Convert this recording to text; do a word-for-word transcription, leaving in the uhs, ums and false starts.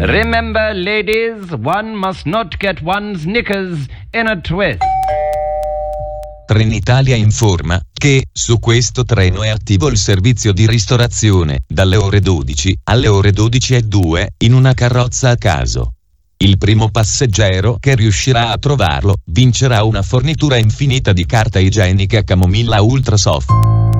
Remember, ladies, one must not get one's knickers in a twist. Trenitalia informa che su questo treno è attivo il servizio di ristorazione dalle ore dodici alle ore dodici e due in una carrozza a caso. Il primo passeggero che riuscirà a trovarlo vincerà una fornitura infinita di carta igienica Camomilla Ultra Soft.